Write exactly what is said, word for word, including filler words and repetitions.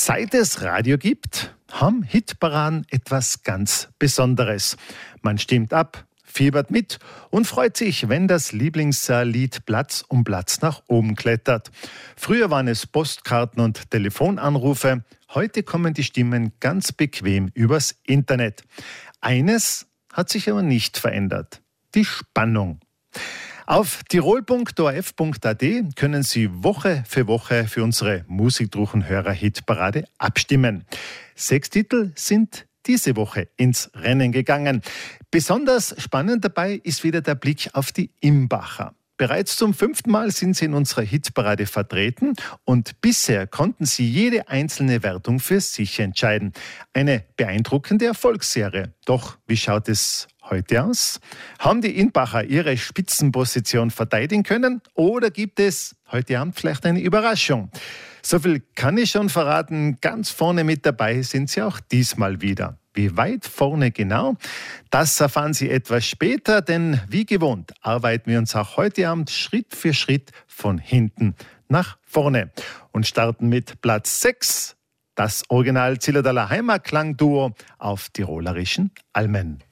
Seit es Radio gibt, haben Hitparaden etwas ganz Besonderes. Man stimmt ab, fiebert mit und freut sich, wenn das Lieblingslied Platz um Platz nach oben klettert. Früher waren es Postkarten und Telefonanrufe. Heute kommen die Stimmen ganz bequem übers Internet. Eines hat sich aber nicht verändert: die Spannung. Auf tirol punkt o r f punkt a d können Sie Woche für Woche für unsere Musikdruchenhörer-Hitparade abstimmen. Sechs Titel sind diese Woche ins Rennen gegangen. Besonders spannend dabei ist wieder der Blick auf die Imbacher. Bereits zum fünften Mal sind sie in unserer Hitparade vertreten und bisher konnten sie jede einzelne Wertung für sich entscheiden. Eine beeindruckende Erfolgsserie. Doch wie schaut es heute aus? Haben die Imbacher ihre Spitzenposition verteidigen können oder gibt es heute Abend vielleicht eine Überraschung? So viel kann ich schon verraten, ganz vorne mit dabei sind sie auch diesmal wieder. Wie weit vorne genau? Das erfahren Sie etwas später, denn wie gewohnt arbeiten wir uns auch heute Abend Schritt für Schritt von hinten nach vorne und starten mit Platz sechs, das Original Zillertaler Heimatklangduo auf tirolerischen Almen.